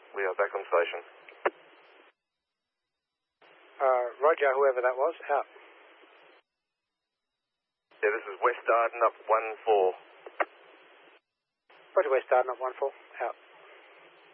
We are back on station. Roger, whoever that was, out. Yeah, this is West Arden up 1-4. Roger, West Arden up 1-4, out.